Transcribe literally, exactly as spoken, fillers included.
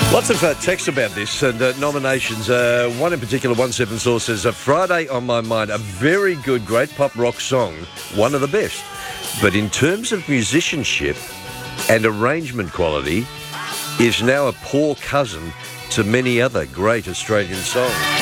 Lots of uh, texts about this and uh, nominations. Uh, one in particular, one seven Source says, "A Friday on My Mind, a very good, great pop rock song, one of the best. But in terms of musicianship and arrangement quality, is now a poor cousin to many other great Australian songs."